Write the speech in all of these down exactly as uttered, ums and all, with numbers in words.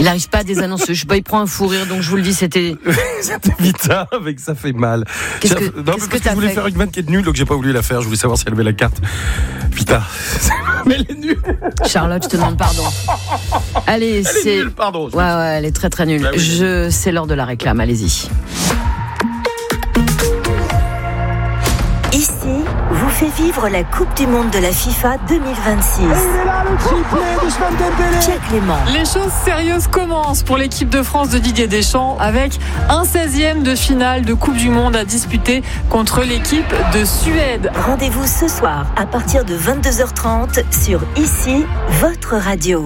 Il n'arrive pas à des annonces. Je sais pas, il prend un fou rire, donc je vous le dis, c'était. C'était Vita, avec ça fait mal. Qu'est-ce que, non, qu'est-ce parce que, que t'as je voulais fait faire une vanne qui est nulle, donc j'ai pas voulu la faire. Je voulais savoir si elle avait la carte. Vita. Mais elle est nulle. Charlotte, je te demande pardon. Allez, elle c'est. est nulle, pardon. Ouais, ouais, elle est très très nulle. Bah oui. Je... C'est l'heure de la réclame, allez-y. Ici, vous fait vivre la Coupe du Monde de la FIFA deux mille vingt-six. Pierre Clément. Les choses sérieuses commencent pour l'équipe de France de Didier Deschamps avec un seizième de finale de Coupe du Monde à disputer contre l'équipe de Suède. Rendez-vous ce soir à partir de vingt-deux heures trente sur Ici, votre radio.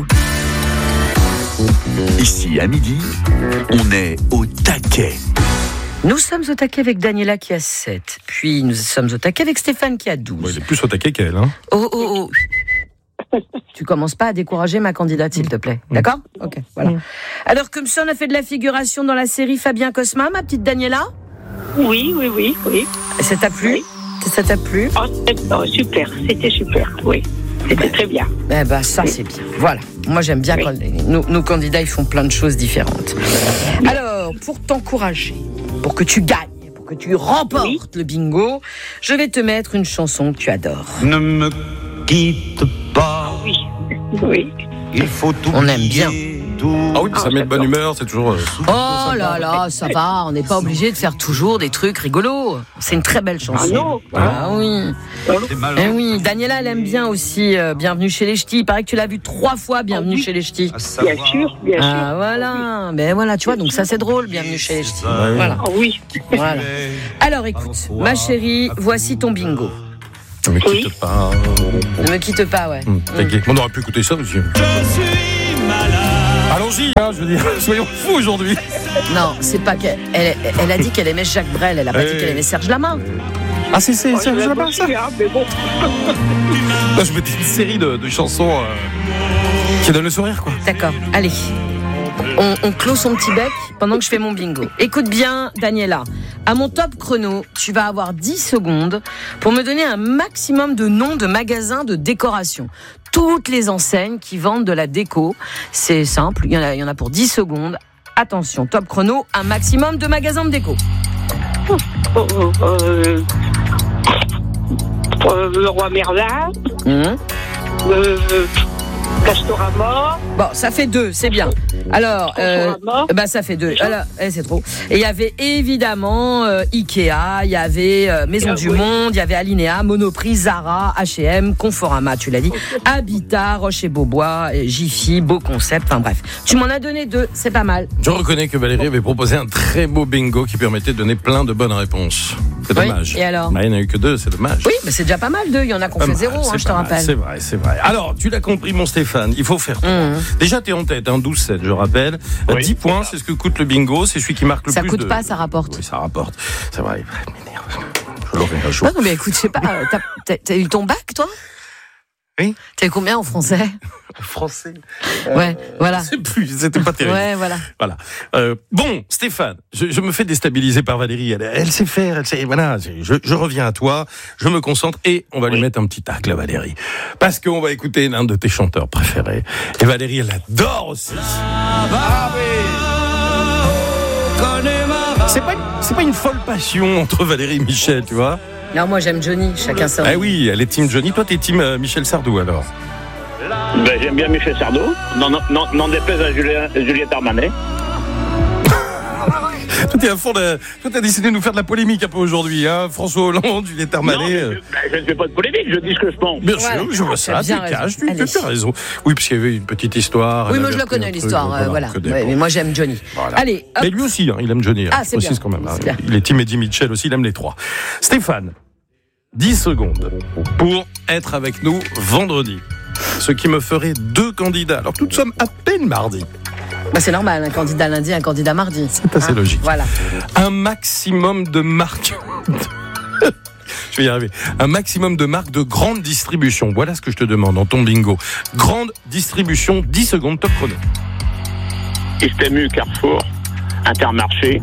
Ici, à midi, on est au taquet. Nous sommes au taquet avec Daniela qui a sept. Puis nous sommes au taquet avec Stéphane qui a douze. Bon, il est plus au taquet qu'elle. Hein. Oh, oh, oh. Tu commences pas à décourager ma candidate, s'il te plaît. D'accord ? Ok, voilà. Alors, comme ça, on a fait de la figuration dans la série Fabien Cosma, ma petite Daniela ? Oui, oui, oui, oui. Ça t'a plu ? Oui. Ça t'a plu ? Oh, oh, super, c'était super, oui. C'était très bien. Eh ben, ça, c'est bien. Voilà. Moi, j'aime bien Oui. quand les- nos, nos candidats, ils font plein de choses différentes. Alors, pour t'encourager, pour que tu gagnes, pour que tu remportes Oui. le bingo, je vais te mettre une chanson que tu adores. Ne me quitte pas, Oui, oui. il faut tout. On aime bien. Ah oui, ça met de bonne humeur, c'est toujours. Euh, Oh là là, ça va, on n'est pas obligé de faire toujours des trucs rigolos. C'est une très belle chanson. Ah non. Ah oui. Eh oui, Daniela, elle aime bien aussi euh, Bienvenue chez les Ch'tis. Il paraît que tu l'as vu trois fois, Bienvenue Ah oui. chez les Ch'tis. Bien sûr, bien sûr. Ah voilà, ben voilà, tu vois, donc ça c'est drôle, Bienvenue chez les Ch'tis. Voilà, Ah oui. voilà. Alors écoute, ma chérie, voici ton bingo. ne me Oui. quitte pas. Ne me quitte pas, ouais. Hum, t'inquiète. On aurait pu écouter ça aussi. Allons-y, hein, je veux dire, soyons fous aujourd'hui. Non, c'est pas qu'elle. Elle, elle a dit qu'elle aimait Jacques Brel, elle a pas Eh. dit qu'elle aimait Serge Lama. Ah, c'est c'est Oh, c'est je l'aime là-bas, aussi, ça. hein, mais bon. Là, je mettais une série de, de chansons euh, qui donnent le sourire, quoi. D'accord, allez. On, on clôt son petit bec pendant que je fais mon bingo. Écoute bien, Daniela. À mon top chrono, tu vas avoir dix secondes pour me donner un maximum de noms de magasins de décoration. Toutes les enseignes qui vendent de la déco. C'est simple, il y en a, il y en a pour dix secondes. Attention, top chrono, un maximum de magasins de déco. Oh, oh, euh, euh, le roi Merlin, Hum. euh, Castorama, Bon, ça fait deux, c'est bien. Alors, euh, Conforama. bah ça fait deux. Alors, eh, c'est trop. Et il y avait évidemment euh, Ikea, il y avait euh, Maison Ah, du oui. Monde, il y avait Alinea, Monoprix, Zara, H et M, Conforama, tu l'as dit, Habitat, Roche et Beaubois, euh, Jiffy, Beau Concept. Enfin bref, tu m'en as donné deux, c'est pas mal. Je reconnais que Valérie avait proposé un très beau bingo qui permettait de donner plein de bonnes réponses. C'est Oui, dommage. et alors Bah, il n'y en a eu que deux, c'est dommage. Oui, mais c'est déjà pas mal deux. Il y en a qu'on Pas fait mal, zéro, c'est hein, je te pas mal, rappelle. C'est vrai, c'est vrai. Alors, tu l'as compris, mon Stéphane, il faut faire. Mmh. Déjà, t'es en tête, hein, douze sept, je rappelle. Oui, dix points, c'est ce que coûte le bingo. C'est celui qui marque le Ça plus coûte de... pas, ça rapporte. Oui, ça rapporte. C'est vrai. M'énerve. Je l'aurais un jour. Ah non, mais écoute, je sais pas, euh, t'as, t'as, t'as eu ton bac, toi? Oui. T'as eu combien en français? Français. Ouais, voilà. C'est plus, c'était pas terrible. Ouais, voilà. Voilà. Euh, bon, Stéphane, je, je me fais déstabiliser par Valérie. Elle, elle sait faire. Elle sait. Voilà. Je, je reviens à toi. Je me concentre et on va lui mettre un petit tacle à Valérie, parce qu'on va écouter l'un de tes chanteurs préférés. Et Valérie, elle adore aussi. Ah oui. C'est pas, une- c'est pas une folle passion entre Valérie et Michel, tu vois. Non, moi j'aime Johnny, chacun ça. Ah oui, elle est team Johnny. Toi, t'es team euh, Michel Sardou alors. Ben, j'aime bien Michel Sardou, n'en non, non déplaise à Julien, Juliette Armanet. Toi, t'es à fond de... Toi, t'as décidé de nous faire de la polémique un peu aujourd'hui, hein. François Hollande, Juliette Non, Armanet. je, euh, ben, je ne fais pas de polémique, je dis ce que je pense. Bien Voilà. sûr, je vois ça, T'as tu bien raison. caches, tu, Allez. tu as raison. Oui, parce qu'il y avait une petite histoire. Oui, elle moi avait je la appris connais un truc, l'histoire, euh, voilà. que des- Ouais, mais moi j'aime Johnny. Voilà. Allez, hop. Mais lui aussi, hein, il aime Johnny. Ah, hein, c'est je précise bien. quand même. hein. C'est bien. Il est team Eddie Mitchell aussi, il aime les trois. Stéphane, dix secondes pour être avec nous vendredi. Ce qui me ferait deux candidats, alors que nous sommes à peine mardi. Bah, c'est normal, un candidat lundi, un candidat mardi. C'est assez Hein, logique. Voilà. Un maximum de marques. Je vais y arriver. Un maximum de marques de grande distribution. Voilà ce que je te demande dans ton bingo. Grande distribution, dix secondes, top chrono. Système U, Carrefour, Intermarché,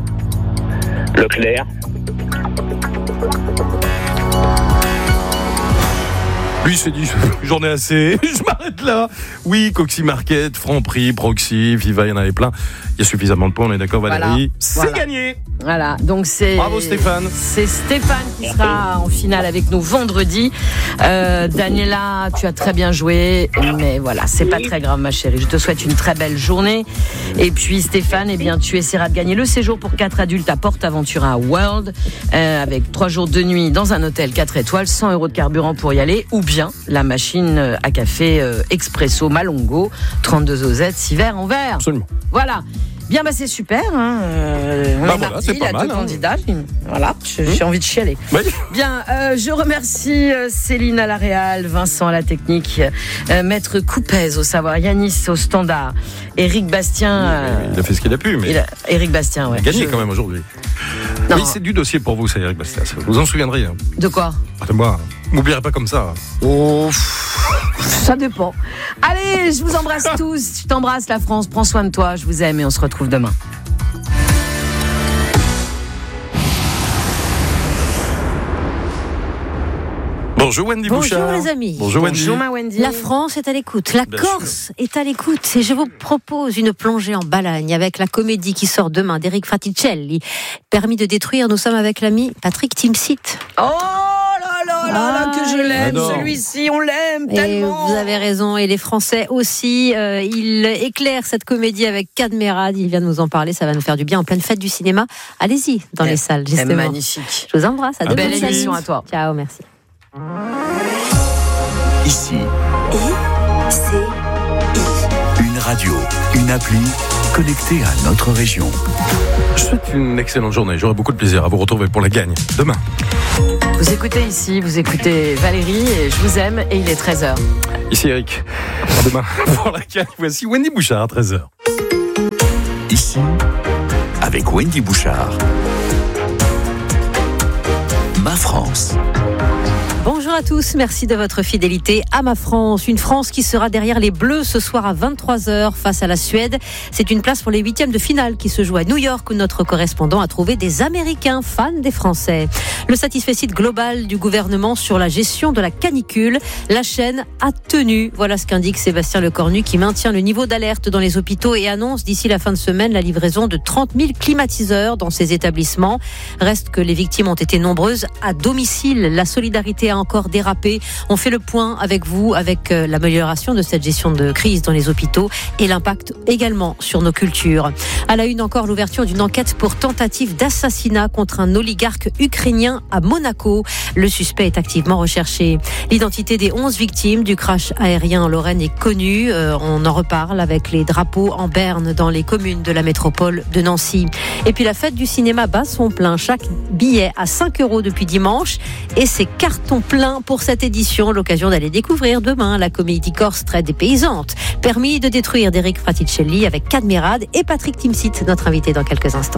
Leclerc. Lui, il s'est dit, j'en ai assez, je m'arrête là. Oui, Coxy Market, Franprix, Proxy, Viva, il y en avait plein. Il y a suffisamment de points, on est d'accord, Valérie. Voilà. C'est Voilà. gagné. Voilà, donc c'est. Bravo, Stéphane. C'est Stéphane qui sera en finale avec nous vendredi. Euh, Daniela, tu as très bien joué, mais voilà, c'est pas très grave, ma chérie. Je te souhaite une très belle journée. Et puis, Stéphane, eh bien, tu essaieras de gagner le séjour pour quatre adultes à PortAventura World, euh, avec trois jours de nuit dans un hôtel quatre étoiles, cent euros de carburant pour y aller, ou bien la machine à café euh, Expresso Malongo, trente-deux osettes, six verres en verre. Absolument. Voilà. Bien, bah c'est super. Hein. Euh, on bah est voilà, mardi, c'est pas il y a mal, deux hein. candidats. Voilà, j'ai Mmh. envie de chialer. Oui. Bien, euh, je remercie euh, Céline à la réal, Vincent à la technique, euh, Maître Coupez au savoir, Yanis au standard, Éric Bastien. Euh, Il a fait ce qu'il a pu, mais il a- Éric Bastien, ouais. il a gagné Je- quand même aujourd'hui. Non. Oui, c'est du dossier pour vous, ça, Eric Bastia. Vous vous en souviendrez. Hein. De quoi? Ah, de moi, m'oublierez pas comme ça. Oh, ça dépend. Allez, je vous embrasse tous. Je t'embrasse, la France. Prends soin de toi. Je vous aime et on se retrouve demain. Bonjour Wendy Bonjour Bouchard. les amis. Bonjour Wendy. Bonjour, ma Wendy. La France est à l'écoute, la Bien Corse est à l'écoute et je vous propose une plongée en Balagne avec la comédie qui sort demain d'Eric Fraticelli. Permis de détruire, nous sommes avec l'ami Patrick Timsit. Oh là là là là, Ah, que je l'aime, j'adore. celui-ci, on l'aime Et tellement. vous avez raison, et les Français aussi. Euh, il éclaire cette comédie avec Cadmerade, il vient de nous en parler, ça va nous faire du bien en pleine fête du cinéma. Allez-y dans les salles, C'est justement. magnifique. Je vous embrasse, à Ah, demain. Belle bonne émission nuit. à toi. Ciao, merci. Ici, I, C, I. une radio, une appli connectée à notre région. Je vous souhaite une excellente journée. J'aurai beaucoup de plaisir à vous retrouver pour la gagne demain. Vous écoutez ici, vous écoutez Valérie, et je vous aime, et il est treize heures. Ici Eric. À demain pour la gagne. Voici Wendy Bouchard à treize heures. Ici, avec Wendy Bouchard. Ma France. Bonjour à tous, merci de votre fidélité à ma France. Une France qui sera derrière les Bleus ce soir à vingt-trois heures face à la Suède. C'est une place pour les huitièmes de finale qui se joue à New York où notre correspondant a trouvé des Américains fans des Français. Le satisfecit global du gouvernement sur la gestion de la canicule. La chaîne a tenu. Voilà ce qu'indique Sébastien Lecornu qui maintient le niveau d'alerte dans les hôpitaux et annonce d'ici la fin de semaine la livraison de trente mille climatiseurs dans ces établissements. Reste que les victimes ont été nombreuses à domicile. La solidarité a encore dérapé. On fait le point avec vous, avec l'amélioration de cette gestion de crise dans les hôpitaux et l'impact également sur nos cultures. À la une encore, l'ouverture d'une enquête pour tentative d'assassinat contre un oligarque ukrainien à Monaco. Le suspect est activement recherché. L'identité des onze victimes du crash aérien en Lorraine est connue. Euh, on en reparle avec les drapeaux en berne dans les communes de la métropole de Nancy. Et puis la fête du cinéma bat son plein. Chaque billet à cinq euros depuis dimanche et c'est carton plein pour cette édition. L'occasion d'aller découvrir demain la comédie corse très dépaysante. Permis de détruire d'Eric Fraticelli avec Cadmerade et Patrick Timsit, notre invité dans quelques instants.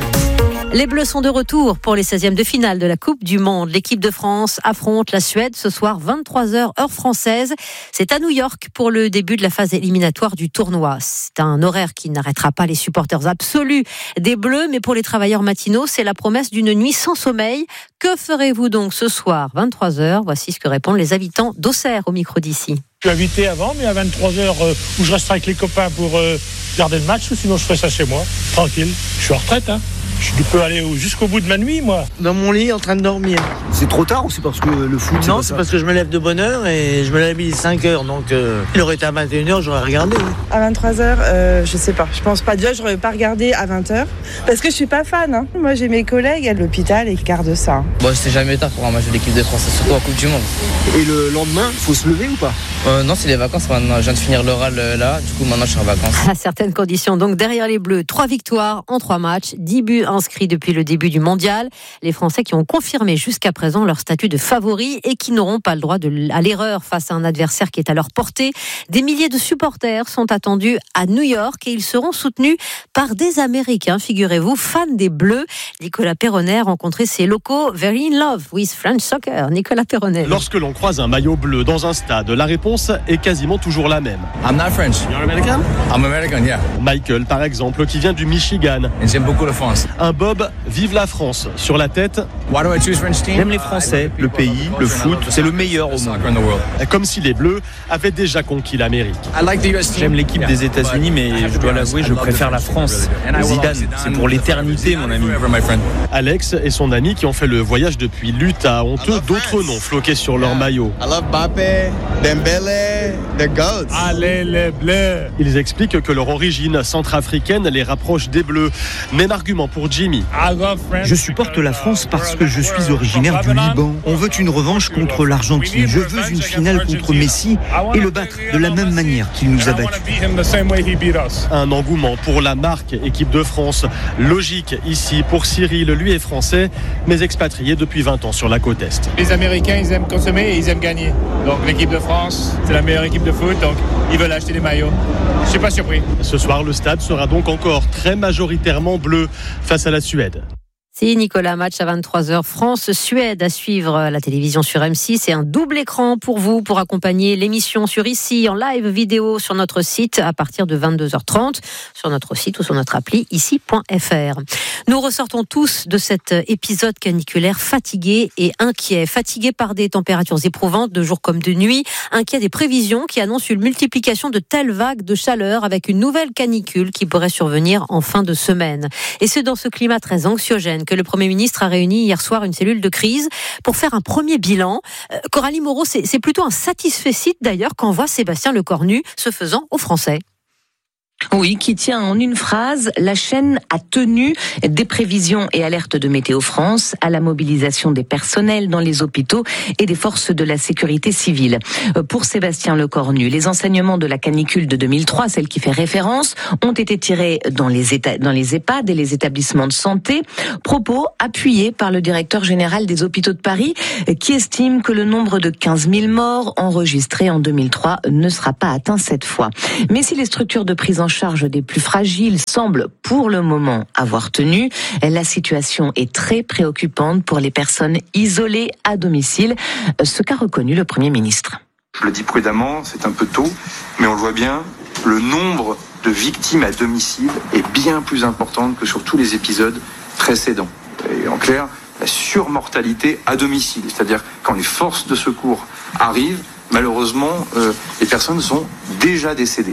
Les Bleus sont de retour pour les seizièmes de finale de la Coupe du Monde. L'équipe de France affronte la Suède ce soir vingt-trois heures heure française. C'est à New York pour le début de la phase éliminatoire du tournoi. C'est un horaire qui n'arrêtera pas les supporters absolus des Bleus, mais pour les travailleurs matinaux, c'est la promesse d'une nuit sans sommeil. Que ferez-vous donc ce soir vingt-trois heures? Voici ce que répondent les habitants d'Auxerre au micro d'ici. Je suis invité avant, mais à vingt-trois heures, euh, où je resterai avec les copains pour euh, regarder le match, ou sinon je ferai ça chez moi, tranquille. Je suis en retraite, hein. Je peux aller jusqu'au bout de ma nuit, moi. Dans mon lit, en train de dormir. C'est trop tard ou c'est parce que le foot... Non, c'est, c'est parce que je me lève de bonne heure et je me lève à cinq heures. Donc, euh, il aurait été à vingt et une heures, j'aurais regardé. À vingt-trois heures, euh, je sais pas. Je pense pas. Déjà, j'aurais pas regardé à vingt heures. Parce que je suis pas fan. Hein. Moi, j'ai mes collègues à l'hôpital et qui regardent ça. Hein. Bon, c'est jamais tard pour un match de l'équipe de France, surtout en Coupe du Monde. Et le lendemain, il faut se lever ou pas? euh, Non, c'est les vacances maintenant. Je viens de finir l'oral euh, là. Du coup, maintenant, je suis en vacances. À certaines conditions. Donc, derrière les Bleus, trois victoires en trois matchs, dix buts inscrits depuis le début du mondial. Les Français qui ont confirmé jusqu'à présent leur statut de favoris et qui n'auront pas le droit de, à l'erreur face à un adversaire qui est à leur portée. Des milliers de supporters sont attendus à New York et ils seront soutenus par des Américains, figurez-vous, fans des Bleus. Nicolas Perronnet a rencontré ses locaux very in love with French soccer. Nicolas Perronnet. Lorsque l'on croise un maillot bleu dans un stade, la réponse est quasiment toujours la même. I'm not French. You're American? I'm American, yeah. Michael, par exemple, qui vient du Michigan. Et j'aime beaucoup la France. Un bob Vive la France sur la tête. J'aime les Français, le pays, le foot, c'est le meilleur au monde. Comme si les Bleus avaient déjà conquis l'Amérique. J'aime l'équipe des États-Unis, mais je dois l'avouer, je préfère la France. Zidane, c'est pour l'éternité, mon ami. Alex et son ami qui ont fait le voyage depuis l'Utah ont eux d'autres noms floqués sur leur maillot. Allez les Bleus. Ils expliquent que leur origine centrafricaine les rapproche des Bleus. Même argument pour Jimmy. Je supporte la France parce que je suis originaire du Liban. On veut une revanche contre l'Argentine. Je veux une finale contre Messi et le battre de la même manière qu'il nous a battus. Un engouement pour la marque équipe de France. Logique ici pour Cyril, lui est français, mais expatrié depuis vingt ans sur la côte Est. Les Américains, ils aiment consommer et ils aiment gagner. Donc l'équipe de France, c'est la meilleure équipe de foot, donc ils veulent acheter des maillots. Je suis pas surpris. Ce soir, le stade sera donc encore très majoritairement bleu face à la Suède. Si Nicolas, match à vingt-trois heures, France-Suède à suivre à la télévision sur M six. C'est un double écran pour vous, pour accompagner l'émission sur ici, en live vidéo sur notre site à partir de vingt-deux heures trente, sur notre site ou sur notre appli ici point f r. Nous ressortons tous de cet épisode caniculaire fatigués et inquiets. Fatigués par des températures éprouvantes de jour comme de nuit, inquiets des prévisions qui annoncent une multiplication de telles vagues de chaleur avec une nouvelle canicule qui pourrait survenir en fin de semaine. Et c'est dans ce climat très anxiogène que le Premier ministre a réuni hier soir une cellule de crise pour faire un premier bilan. Euh, Coralie Moreau, c'est, c'est plutôt un satisfecit d'ailleurs qu'envoie Sébastien Lecornu, se faisant aux Français. Oui, qui tient en une phrase: la chaîne a tenu. Des prévisions et alertes de Météo France à la mobilisation des personnels dans les hôpitaux et des forces de la sécurité civile. Pour Sébastien Lecornu, les enseignements de la canicule de deux mille trois, celle qui fait référence, ont été tirés dans les états, dans les EHPAD et les établissements de santé. Propos appuyés par le directeur général des hôpitaux de Paris, qui estime que le nombre de quinze mille morts enregistrés en deux mille trois ne sera pas atteint cette fois. Mais si les structures de prise en charge des plus fragiles semble pour le moment avoir tenu, la situation est très préoccupante pour les personnes isolées à domicile, ce qu'a reconnu le Premier ministre. Je le dis prudemment, c'est un peu tôt, mais on le voit bien, le nombre de victimes à domicile est bien plus important que sur tous les épisodes précédents. Et en clair, la surmortalité à domicile, c'est-à-dire quand les forces de secours arrivent, malheureusement, euh, les personnes sont déjà décédées.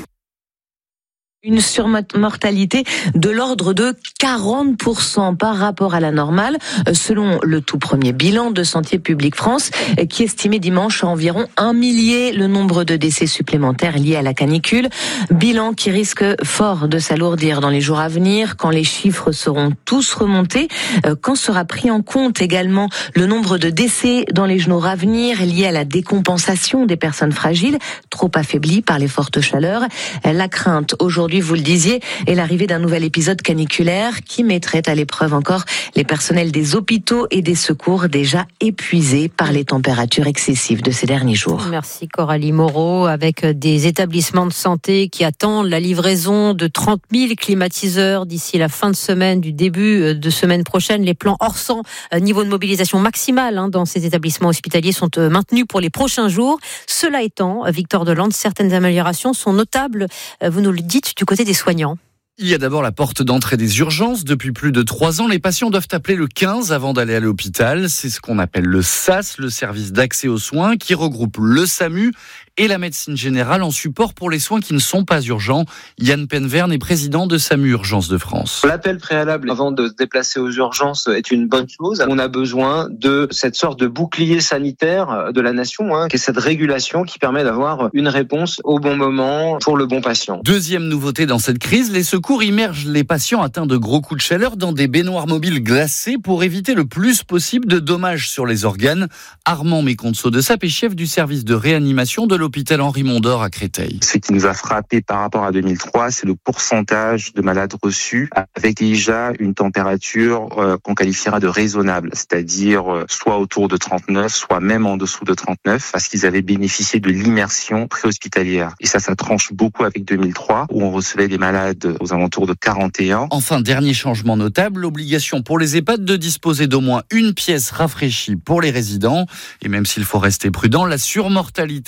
Une surmortalité de l'ordre de quarante pour cent par rapport à la normale, selon le tout premier bilan de Santé publique France, qui estimait dimanche à environ un millier le nombre de décès supplémentaires liés à la canicule. Bilan qui risque fort de s'alourdir dans les jours à venir, quand les chiffres seront tous remontés, quand sera pris en compte également le nombre de décès dans les jours à venir liés à la décompensation des personnes fragiles, trop affaiblies par les fortes chaleurs. La crainte aujourd'hui, vous le disiez, est l'arrivée d'un nouvel épisode caniculaire qui mettrait à l'épreuve encore les personnels des hôpitaux et des secours déjà épuisés par les températures excessives de ces derniers jours. Merci Coralie Moreau. Avec des établissements de santé qui attendent la livraison de trente mille climatiseurs d'ici la fin de semaine, du début de semaine prochaine, les plans hors sang, niveau de mobilisation maximale hein, dans ces établissements hospitaliers sont maintenus pour les prochains jours. Cela étant, Victor Delande, certaines améliorations sont notables, vous nous le dites, du côté des soignants. Il y a d'abord la porte d'entrée des urgences. Depuis plus de trois ans, les patients doivent appeler le quinze avant d'aller à l'hôpital. C'est ce qu'on appelle le S A S, le service d'accès aux soins, qui regroupe le SAMU et la médecine générale en support pour les soins qui ne sont pas urgents. Yann Penverne est président de SAMU Urgences de France. L'appel préalable avant de se déplacer aux urgences est une bonne chose. On a besoin de cette sorte de bouclier sanitaire de la nation, hein, qui est cette régulation qui permet d'avoir une réponse au bon moment pour le bon patient. Deuxième nouveauté dans cette crise, les secours immergent les patients atteints de gros coups de chaleur dans des baignoires mobiles glacées pour éviter le plus possible de dommages sur les organes. Armand Méconceau de Sape est chef du service de réanimation de l'hôpital Henri Mondor à Créteil. Ce qui nous a frappé par rapport à deux mille trois, c'est le pourcentage de malades reçus avec déjà une température euh, qu'on qualifiera de raisonnable, c'est-à-dire euh, soit autour de trente-neuf, soit même en dessous de trente-neuf, parce qu'ils avaient bénéficié de l'immersion préhospitalière. Et ça, ça tranche beaucoup avec deux mille trois, où on recevait des malades aux alentours de quarante et un. Enfin, dernier changement notable, l'obligation pour les EHPAD de disposer d'au moins une pièce rafraîchie pour les résidents. Et même s'il faut rester prudent, la surmortalité dans ces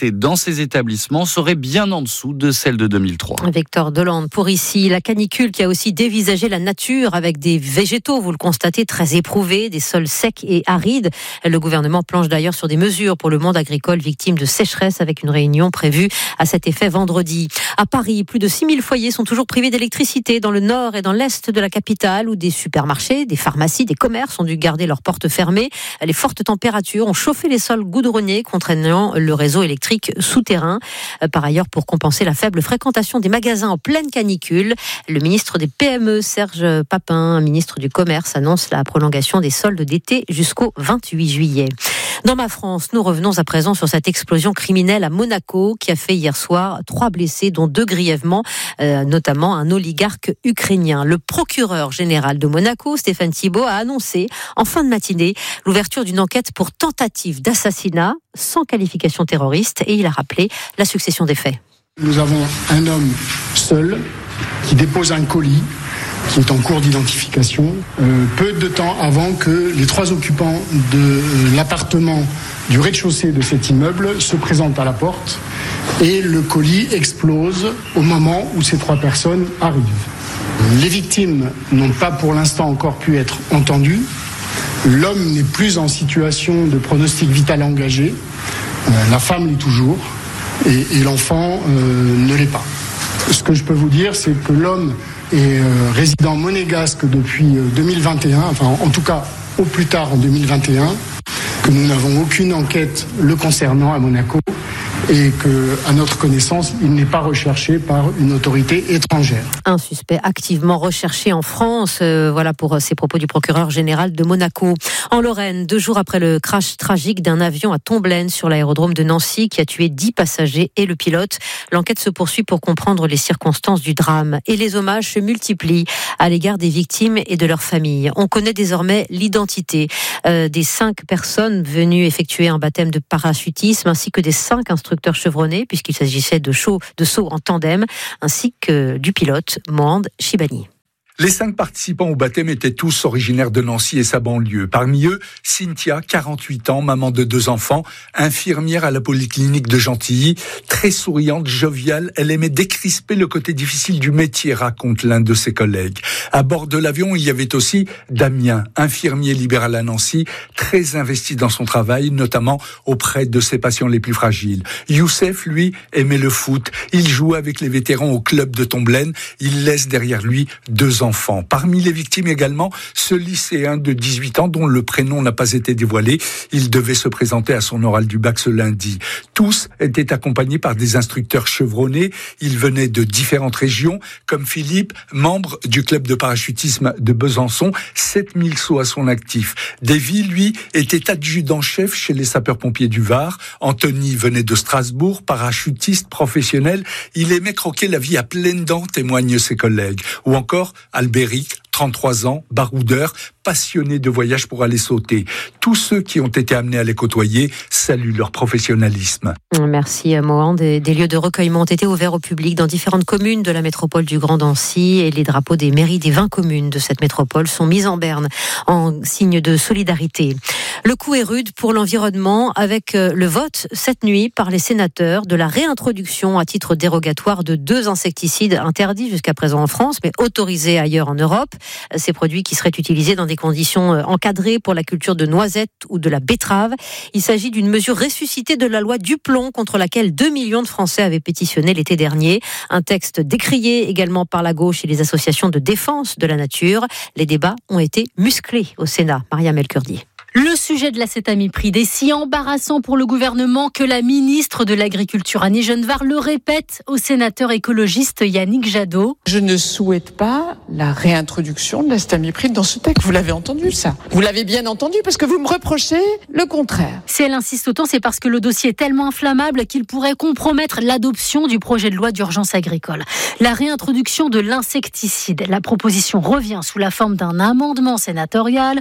ces établissements serait bien en dessous de celle de deux mille trois. Victor Delande pour ici. La canicule qui a aussi dévisagé la nature avec des végétaux, vous le constatez, très éprouvés, des sols secs et arides. Le gouvernement planche d'ailleurs sur des mesures pour le monde agricole victime de sécheresse avec une réunion prévue à cet effet vendredi. À Paris, plus de six mille foyers sont toujours privés d'électricité dans le nord et dans l'est de la capitale où des supermarchés, des pharmacies, des commerces ont dû garder leurs portes fermées. Les fortes températures ont chauffé les sols goudronnés, contraignant le réseau électrique souterrain. Par ailleurs, pour compenser la faible fréquentation des magasins en pleine canicule, le ministre des P M E, Serge Papin, ministre du Commerce, annonce la prolongation des soldes d'été jusqu'au vingt-huit juillet. Dans ma France, nous revenons à présent sur cette explosion criminelle à Monaco qui a fait hier soir trois blessés, dont deux grièvement, euh, notamment un oligarque ukrainien. Le procureur général de Monaco, Stéphane Thibault, a annoncé en fin de matinée l'ouverture d'une enquête pour tentative d'assassinat sans qualification terroriste et il a rappelé la succession des faits. Nous avons un homme seul qui dépose un colis qui est en cours d'identification, euh, peu de temps avant que les trois occupants de euh, l'appartement du rez-de-chaussée de cet immeuble se présentent à la porte et le colis explose au moment où ces trois personnes arrivent. Les victimes n'ont pas pour l'instant encore pu être entendues. L'homme n'est plus en situation de pronostic vital engagé. Euh, la femme l'est toujours et, et l'enfant euh, ne l'est pas. Ce que je peux vous dire, c'est que l'homme est euh, résident monégasque depuis euh, deux mille vingt et un, enfin en tout cas au plus tard en deux mille vingt et un, que nous n'avons aucune enquête le concernant à Monaco et que, à notre connaissance, il n'est pas recherché par une autorité étrangère. Un suspect activement recherché en France, euh, voilà pour ces propos du procureur général de Monaco. En Lorraine, deux jours après le crash tragique d'un avion à Tomblaine sur l'aérodrome de Nancy qui a tué dix passagers et le pilote, l'enquête se poursuit pour comprendre les circonstances du drame et les hommages se multiplient à l'égard des victimes et de leurs familles. On connaît désormais l'identité euh, des cinq personnes venues effectuer un baptême de parachutisme ainsi que des cinq instructeurs chevronnés puisqu'il s'agissait de sauts de saut en tandem ainsi que du pilote Mohand Shibani. Les cinq participants au baptême étaient tous originaires de Nancy et sa banlieue. Parmi eux, Cynthia, quarante-huit ans, maman de deux enfants, infirmière à la polyclinique de Gentilly, très souriante, joviale. Elle aimait décrisper le côté difficile du métier, raconte l'un de ses collègues. À bord de l'avion, il y avait aussi Damien, infirmier libéral à Nancy, très investi dans son travail, notamment auprès de ses patients les plus fragiles. Youssef, lui, aimait le foot. Il jouait avec les vétérans au club de Tomblaine. Il laisse derrière lui deux enfants. Enfants. Parmi les victimes également, ce lycéen de dix-huit ans dont le prénom n'a pas été dévoilé. Il devait se présenter à son oral du bac ce lundi. Tous étaient accompagnés par des instructeurs chevronnés. Ils venaient de différentes régions, comme Philippe, membre du club de parachutisme de Besançon, sept mille sauts à son actif. Davy, lui, était adjudant-chef chez les sapeurs-pompiers du Var. Anthony venait de Strasbourg, parachutiste professionnel. Il aimait croquer la vie à pleines dents, témoignent ses collègues. Ou encore Albéric, trente-trois ans, baroudeur, passionné de voyage pour aller sauter. Tous ceux qui ont été amenés à les côtoyer saluent leur professionnalisme. Merci Mohand. Des, des lieux de recueillement ont été ouverts au public dans différentes communes de la métropole du Grand Nancy et les drapeaux des mairies des vingt communes de cette métropole sont mis en berne en signe de solidarité. Le coup est rude pour l'environnement avec le vote cette nuit par les sénateurs de la réintroduction à titre dérogatoire de deux insecticides interdits jusqu'à présent en France mais autorisés ailleurs en Europe. Ces produits qui seraient utilisés dans des conditions encadrées pour la culture de noisettes ou de la betterave. Il s'agit d'une mesure ressuscitée de la loi Duplon contre laquelle deux millions de Français avaient pétitionné l'été dernier. Un texte décrié également par la gauche et les associations de défense de la nature. Les débats ont été musclés au Sénat. Mariam El-Kurdi. Le sujet de l'acétamipride est si embarrassant pour le gouvernement que la ministre de l'Agriculture, Annie Genevard, le répète au sénateur écologiste Yannick Jadot. Je ne souhaite pas la réintroduction de l'acétamipride dans ce texte. Vous l'avez entendu, ça. Vous l'avez bien entendu parce que vous me reprochez le contraire. Si elle insiste autant, c'est parce que le dossier est tellement inflammable qu'il pourrait compromettre l'adoption du projet de loi d'urgence agricole. La réintroduction de l'insecticide. La proposition revient sous la forme d'un amendement sénatorial.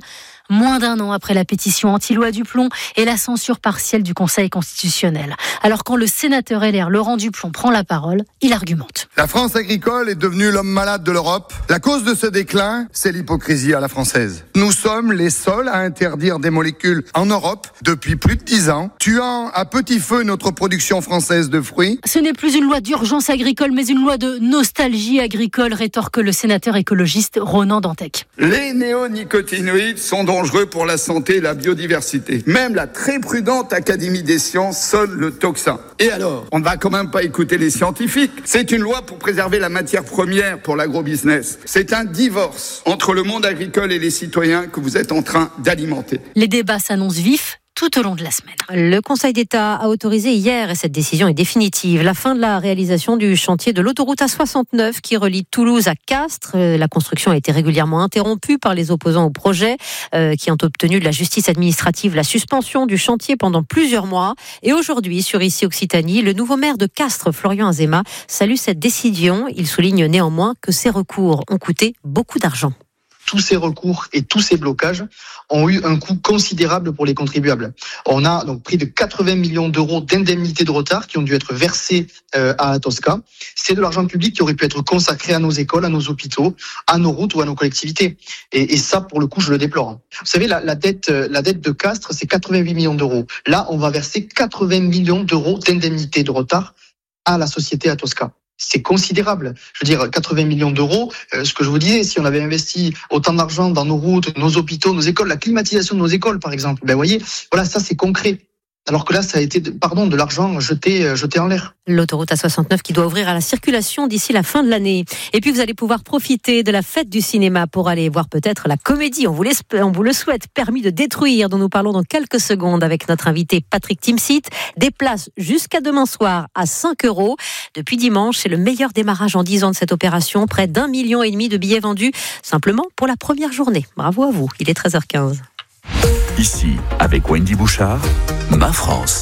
moins d'un an après la pétition anti-loi Duplon et la censure partielle du Conseil constitutionnel. Alors quand le sénateur L R Laurent Duplon prend la parole, il argumente. La France agricole est devenue l'homme malade de l'Europe. La cause de ce déclin, c'est l'hypocrisie à la française. Nous sommes les seuls à interdire des molécules en Europe depuis plus de dix ans, tuant à petit feu notre production française de fruits. Ce n'est plus une loi d'urgence agricole, mais une loi de nostalgie agricole, rétorque le sénateur écologiste Ronan Dantec. Les néonicotinoïdes sont dangereux pour la santé et la biodiversité. Même la très prudente Académie des sciences sonne le tocsin. Et alors, on ne va quand même pas écouter les scientifiques. C'est une loi pour préserver la matière première pour l'agrobusiness. C'est un divorce entre le monde agricole et les citoyens que vous êtes en train d'alimenter. Les débats s'annoncent vifs tout au long de la semaine. Le Conseil d'État a autorisé hier, et cette décision est définitive, la fin de la réalisation du chantier de l'autoroute A soixante-neuf qui relie Toulouse à Castres. La construction a été régulièrement interrompue par les opposants au projet euh, qui ont obtenu de la justice administrative la suspension du chantier pendant plusieurs mois. Et aujourd'hui, sur Ici Occitanie, le nouveau maire de Castres, Florian Azéma, salue cette décision. Il souligne néanmoins que ces recours ont coûté beaucoup d'argent. Tous ces recours et tous ces blocages ont eu un coût considérable pour les contribuables. On a donc pris de quatre-vingts millions d'euros d'indemnités de retard qui ont dû être versés euh, à Atosca. C'est de l'argent public qui aurait pu être consacré à nos écoles, à nos hôpitaux, à nos routes ou à nos collectivités. Et, et ça, pour le coup, je le déplore. Vous savez, la, la dette, la dette de Castres, c'est quatre-vingt-huit millions d'euros. Là, on va verser quatre-vingts millions d'euros d'indemnités de retard à la société Atosca. C'est considérable. Je veux dire, quatre-vingts millions d'euros, euh, ce que je vous disais, si on avait investi autant d'argent dans nos routes, nos hôpitaux, nos écoles, la climatisation de nos écoles, par exemple, ben, vous voyez, voilà, ça, c'est concret. Alors que là, ça a été, pardon, de l'argent jeté, jeté en l'air. L'autoroute A soixante-neuf qui doit ouvrir à la circulation d'ici la fin de l'année. Et puis, vous allez pouvoir profiter de la fête du cinéma pour aller voir peut-être la comédie. On vous, on vous le souhaite. Permis de détruire, dont nous parlons dans quelques secondes avec notre invité Patrick Timsit. Des places jusqu'à demain soir à cinq euros. Depuis dimanche, c'est le meilleur démarrage en dix ans de cette opération. Près d'un million et demi de billets vendus simplement pour la première journée. Bravo à vous. Il est treize heures quinze. Ici, avec Wendy Bouchard, Ma France.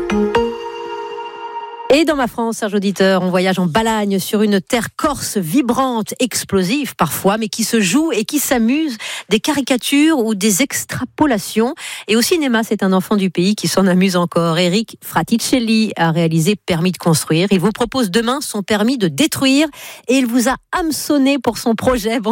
Et dans Ma France, Serge Auditeur, on voyage en Balagne sur une terre corse vibrante, explosive parfois, mais qui se joue et qui s'amuse des caricatures ou des extrapolations. Et au cinéma, c'est un enfant du pays qui s'en amuse encore. Eric Fraticelli a réalisé Permis de construire. Il vous propose demain son permis de détruire et il vous a hameçonné pour son projet. Bon